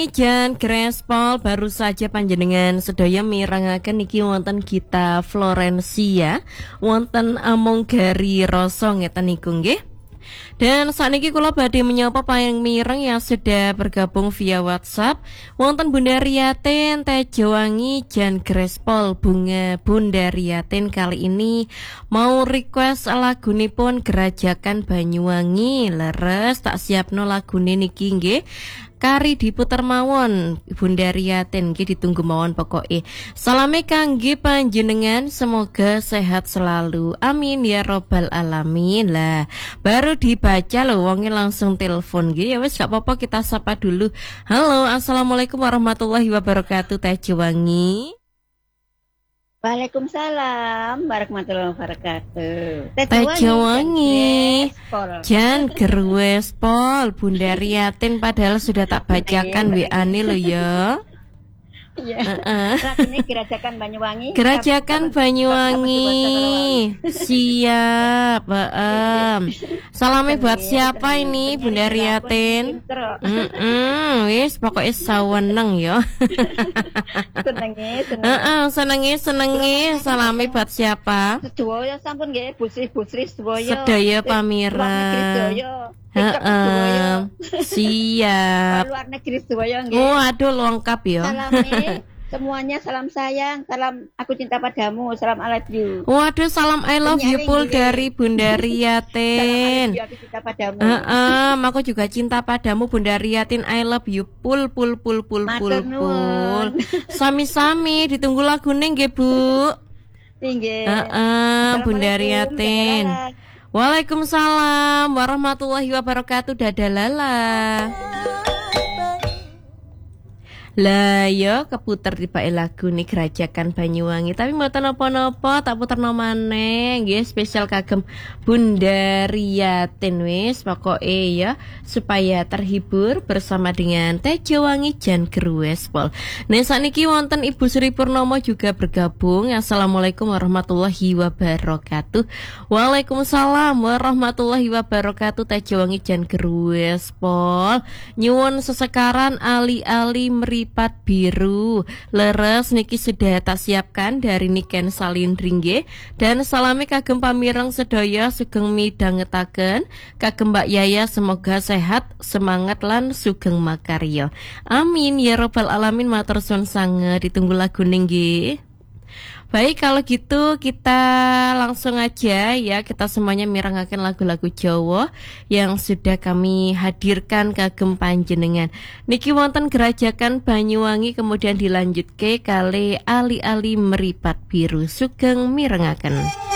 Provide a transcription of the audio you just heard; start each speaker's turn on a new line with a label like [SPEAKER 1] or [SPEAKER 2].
[SPEAKER 1] Jan Grespol baru saja panjenengan sedaya mirengaken niki wonten Gita Florencia wonten Amonggari Rasa ngeten niku nggih. Dan saat ini kula badhe menyapa payang mireng yang sudah bergabung via WhatsApp wonten Bunda Riatin Tejowangi Jan Grespol Bunda Riatin kali ini mau request lagunipun Gerajakan Banyuwangi leres tak siapno lagune niki nggih. Kari diputer mawon Bunda Riatin nggih ditunggu mawon pokoke. Salame kangge panjenengan semoga sehat selalu. Amin ya robbal alamin. Lah, baru dibaca loh wonge langsung telepon nggih. Ya wis gak apa-apa kita sapa dulu. Halo, assalamualaikum warahmatullahi wabarakatuh Teh Jewangi.
[SPEAKER 2] Waalaikumsalam warahmatullahi wabarakatuh.
[SPEAKER 1] Teh Jewangi Jan Grespol Bunda Riatin padahal sudah tak bacakan WA-ne lo ya.
[SPEAKER 2] Iya. Ini Gerajakan Banyuwangi.
[SPEAKER 1] Gerajakan Banyuwangi. Siap. Salamnya buat siapa ini Bunda Riatin? Wis pokoknya saweneng ya. Senengi. Salamnya buat siapa?
[SPEAKER 2] Sedaya sampun nggih, busri sedaya.
[SPEAKER 1] Sedaya pamira. Siap.
[SPEAKER 2] Luar negeri sedaya nggih.
[SPEAKER 1] Oh, aduh lengkap ya.
[SPEAKER 2] Salame semuanya, salam sayang, salam aku cinta padamu, salam I love you.
[SPEAKER 1] Waduh, salam I love you pul dari Bunda Riatin.
[SPEAKER 2] Salam I love you, aku cinta padamu.
[SPEAKER 1] Aku juga cinta padamu Bunda Riatin, I love you pul. Sami-sami ditunggu lagune nggih, Bu.
[SPEAKER 2] Nggih.
[SPEAKER 1] Bunda Riatin. Waalaikumsalam warahmatullahi wabarakatuh. Dadalala. Lah yo keputer tiba lagu nih Gerajakan Banyuwangi tapi mboten napa-napa tak puterno maneh nggih spesial kagem Bunda Riatin wis pokoke ya supaya terhibur bersama dengan Teh Jewangi Jan Grespol. Nah sakniki wonten Ibu Sri Purnomo juga bergabung. Assalamualaikum warahmatullahi wabarakatuh. Waalaikumsalam warahmatullahi wabarakatuh. Teh Jewangi Jan Grespol nyuwun sesekaran ali-ali meripat biru leres niki sudah tak siapkan dari Niken Salindringge dan salami kagem pamireng sedaya sugeng midhangetaken kagem Mbak Yaya semoga sehat semangat lan sugeng makarya amin ya robbal alamin matur suwun sanget ditunggu lagu nggih. Baik kalau gitu kita langsung aja ya kita semuanya mirengaken lagu-lagu Jawa yang sudah kami hadirkan kagem panjenengan. Niki wonten Gerajakan Banyuwangi kemudian dilanjutke kali ali-ali meripat biru sugeng mirengaken.